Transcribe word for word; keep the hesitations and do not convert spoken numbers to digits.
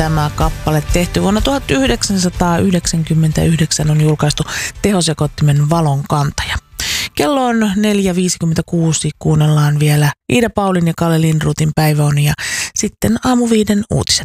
Tämä kappale tehty vuonna tuhatyhdeksänsataayhdeksänkymmentäyhdeksän on julkaistu tehosekoittimen Valon kantaja. Kello on neljä viisikymmentäkuusi, kuunnellaan vielä Iida Paulin ja Kalle Lindruthin Päiväuni ja sitten aamuviiden uutiset.